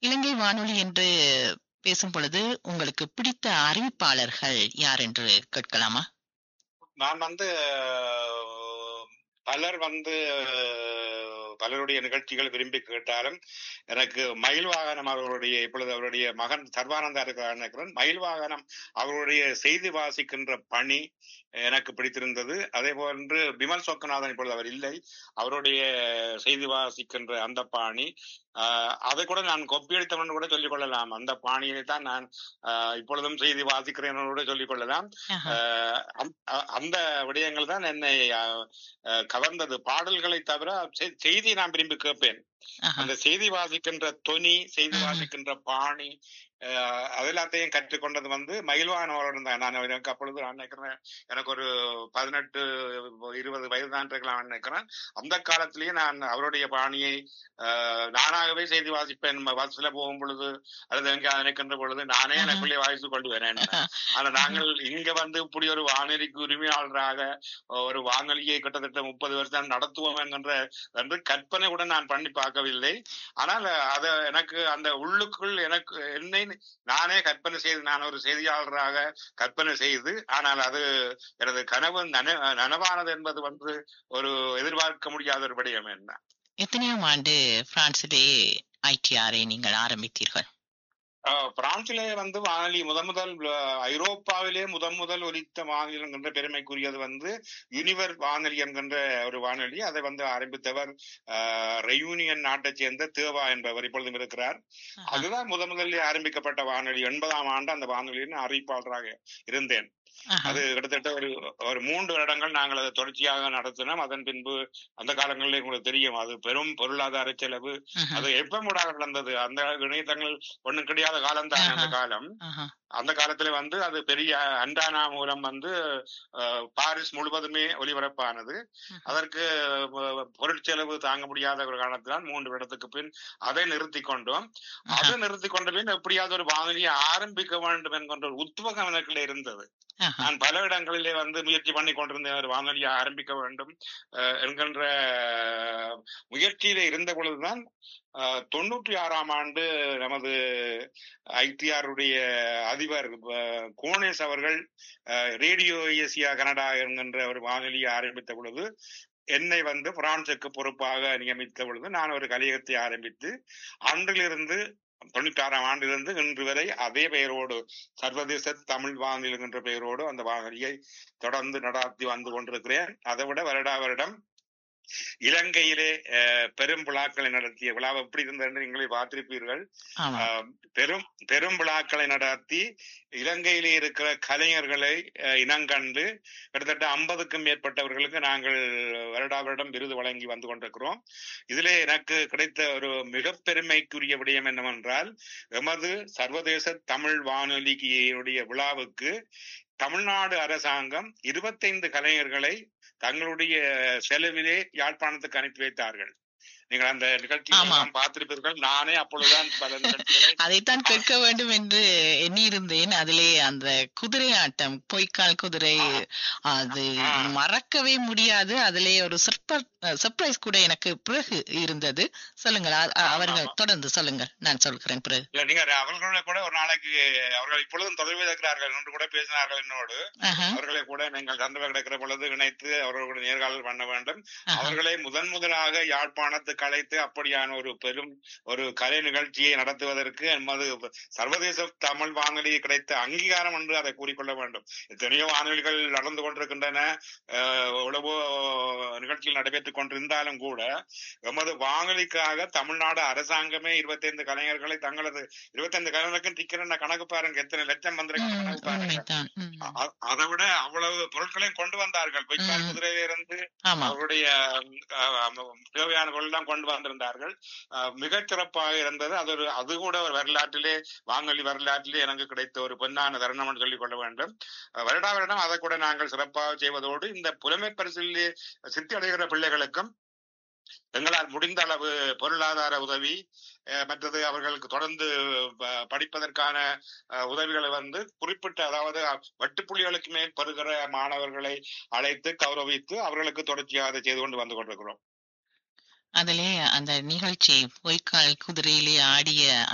இலங்கை வானொலி என்று பேசும் பொழுது உங்களுக்கு பிடித்த அறிவிப்பாளர்கள் யார் என்று கேட்கலாமா? நான் பலர் பலருடைய நிகழ்ச்சிகள் விரும்பி கேட்டாலும் எனக்கு மயில் வாகனம் அவர்களுடைய இப்பொழுது அவருடைய மகன் சர்வானந்தா இருக்கிறார் நினைக்கிறேன். மயில் வாகனம் அவருடைய செய்தி வாசிக்கின்ற பணி எனக்கு பிடித்திருந்தது. அதே போன்று பிமல் சொக்கநாதன் இப்பொழுது அவர் இல்லை, அவருடைய செய்தி வாசிக்கின்ற அந்த பாணி அதை கூட நான் கொப்பியடித்தவன் கூட சொல்லிக் கொள்ளலாம். அந்த பாணியை தான் நான் இப்பொழுதும் செய்தி வாசிக்கிறேன் கூட சொல்லிக் கொள்ளலாம். அந்த விடயங்கள் தான் என்னை கவர்ந்தது. பாடல்களை தவிர செய்தி நான் விரும்பி கேட்பேன். அந்த செய்தி வாசிக்கின்ற தொனி, செய்தி வாசிக்கின்ற பாணி, அதெல்லாத்தையும் கற்றுக்கொண்டது மகிழ்வானவருடன் தான். நான் எனக்கு அப்பொழுது நான் நினைக்கிறேன் எனக்கு ஒரு 18-20 வயது தான் இருக்கலாம் நினைக்கிறேன். அந்த காலத்திலேயே நான் அவருடைய பாணியை நானாகவே செய்தி வாசிப்பேன். பஸ்ல போகும் பொழுது அல்லது எங்க நினைக்கின்ற பொழுது நானே எனக்குள்ளே வாசித்து கொண்டு வரேன். ஆனா நாங்கள் இங்க இப்படி ஒரு வானொலிக்கு உரிமையாளராக ஒரு வானொலியை கிட்டத்தட்ட 30 வருஷம் நடத்துவோம் என்று கற்பனை கூட நான் பண்ணி பார்க்கவில்லை. ஆனால் அத எனக்கு அந்த உள்ளுக்குள் எனக்கு என்னை நானே கற்பனை செய்து நான் ஒரு செய்தியாளராக கற்பனை செய்து, ஆனால் அது எனது கனவு நனவானது என்பது ஒரு எதிர்பார்க்க முடியாத ஒரு விடயம். என்ன எத்தனையாம் ஆண்டு பிரான்சிலே ITR நீங்கள் ஆரம்பித்தீர்கள்? பிரான்சிலே வானொலி முதல் ஐரோப்பாவிலே முதல் ஒலித்த வானொலி என்கின்ற பெருமைக்குரியது யூனிவர் வானொலி என்கின்ற ஒரு வானொலி. அதை ஆரம்பித்தவர் ரெயூனியன் நாட்டை சேர்ந்த தேவா என்பவர் இப்பொழுதும் இருக்கிறார். அதுதான் முதலில் ஆரம்பிக்கப்பட்ட வானொலி. 80ஆம் ஆண்டு அந்த வானொலியின் அறிவிப்பாளராக இருந்தேன். அது கிட்டத்தட்ட ஒரு 3 வருடங்கள் நாங்கள் அதை தொடர்ச்சியாக நடத்தினோம். அதன் பின்பு அந்த காலங்களில் உங்களுக்கு தெரியும், அது பெரும் பொருளாதார செலவு. அது எப்ப நடந்தது, அந்த இணையதங்கள் ஒண்ணும் கிடையாத காலம் தான் அந்த காலம். அந்த காலத்துல அது பெரிய அண்டானா மூலம் பாரிஸ் முழுவதுமே ஒலிபரப்பானது. அதற்கு பொருட்செலவு தாங்க முடியாத ஒரு காலத்தில்தான் 3 வருடத்துக்கு பின் அதை நிறுத்தி கொண்டோம். அதை நிறுத்தி கொண்ட பின் எப்படியாவது ஒரு வானொலியை ஆரம்பிக்க வேண்டும் என்கின்ற ஒரு உத்வேகம் எனக்குள்ள இருந்தது. நான் பல இடங்களிலே முயற்சி பண்ணி கொண்டிருந்தேன், ஒரு வானொலியை ஆரம்பிக்க வேண்டும் என்கின்ற முயற்சியில இருந்த பொழுதுதான் 96ஆம் ஆண்டு நமது ITR உடைய அதிபர் கோனேஸ் அவர்கள் ரேடியோ ஏசியா கனடா என்கின்ற ஒரு வானொலியை ஆரம்பித்த பொழுது என்னை பிரான்சுக்கு பொறுப்பாக நியமித்த பொழுது நான் ஒரு கலையகத்தை ஆரம்பித்து அன்றிலிருந்து 96ஆம் ஆண்டிலிருந்து இன்று வரை அதே பெயரோடு சர்வதேச தமிழ் வானொலி என்ற பெயரோடு அந்த வானொலியை தொடர்ந்து நடாத்தி வந்து கொண்டிருக்கிறேன். அதை விட வருடம் இலங்கையிலே பெரும் விழாக்களை நடத்திய விழா எப்படி இருந்தது நீங்களே பார்த்திருப்பீர்கள். பெரும் விழாக்களை நடத்தி இலங்கையிலே இருக்கிற கலைஞர்களை இனங்கண்டு கிட்டத்தட்ட 50க்கும் மேற்பட்டவர்களுக்கு நாங்கள் வருடம் விருது வழங்கி வந்து கொண்டிருக்கிறோம். இதிலே எனக்கு கிடைத்த ஒரு மிக பெருமைக்குரிய விடயம் என்னவென்றால், எமது சர்வதேச தமிழ் வானொலியுடைய விழாவுக்கு தமிழ்நாடு அரசாங்கம் 25 கலைஞர்களை தங்களுடைய செலவிலே யாழ்ப்பாணத்துக்கு அனுப்பி வைத்தார்கள். நீங்கள் அந்த நிகழ்ச்சியை பார்த்திருப்பீர்கள். நானே அப்பொழுதுதான் பல நிகழ்ச்சிகளை அதைத்தான் கேட்க வேண்டும் என்று எண்ணியிருந்தேன். அதிலே அந்த குதிரை ஆட்டம், பொய்க்கால் குதிரை, அது மறக்கவே முடியாது. அதிலே ஒரு சர்ப்ரைஸ் கூட எனக்கு பிறகு இருந்தது. சொல்லுங்கள், அவர்கள் தொடர்ந்து சொல்லுங்கள், நான் சொல்கிறேன் பிறகு. இல்ல, நீங்க அவர்களோட கூட ஒரு நாளைக்கு அவர்கள் இப்பொழுதும் தொடர்பில் இருக்கிறார்கள் என்று கூட பேசினார்கள் என்னோடு. அவர்களை கூட நீங்கள் சந்தர்ப்பம் கிடைக்கிற பொழுது இணைத்து அவர்களோட நேர்காணல் பண்ண வேண்டும். அவர்களை முதலாக யாழ்ப்பாணத்துக்கு அழைத்து அப்படியான ஒரு பெரும் ஒரு கலை நிகழ்ச்சியை நடத்துவதற்கு நமது சர்வதேச தமிழ் வானொலி கிடைத்த அங்கீகாரம் என்று அதை கூறிக்கொள்ள வேண்டும். எத்தனையோ வானொலிகள் நடந்து கொண்டிருக்கின்றன, எவ்வளவோ நிகழ்ச்சிகள் நடைபெற்றுக் கொண்டிருந்தாலும் கூட எமது வானொலிக்காக தமிழ்நாடு அரசாங்கமே 25 கலைஞர்களை தங்களது 25 கலைஞர்களுக்கும் டிக்கெட் கணக்கு பாருங்க, எத்தனை லட்சம் வந்திருக்காங்க கணக்கு பாருங்க. அதை விட அவ்வளவு பொருட்களையும் கொண்டு வந்தார்கள். பொய்க்கால் குதிரையிலிருந்து அவருடைய தேவையான பொருள் கொண்டு வந்திருந்தார்கள். மிகச் சிறப்பாக இருந்தது. அது கூட ஒரு வரலாற்றிலே, வானொலி வரலாற்றிலே எனக்கு கிடைத்த ஒரு பொன்னான தருணம் என்று சொல்லிக் கொள்ள வேண்டும். வருடம் அதை கூட நாங்கள் சிறப்பாக செய்வதோடு இந்த புலமை பரிசிலே சித்தி அடைகிற பிள்ளைகளுக்கும் எங்களால் முடிந்த அளவு பொருளாதார உதவி, மற்றது அவர்களுக்கு தொடர்ந்து படிப்பதற்கான உதவிகளை குறிப்பிட்ட, அதாவது வெட்டுப்புள்ளிகளுக்கு மேல் பெறுகிற மாணவர்களை அழைத்து கௌரவித்து அவர்களுக்கு தொடர்ச்சியாக செய்து வந்து கொண்டிருக்கிறோம். அதிலே அந்த நிகழ்ச்சி பொய்க்கால் குதிரையிலே ஆடிய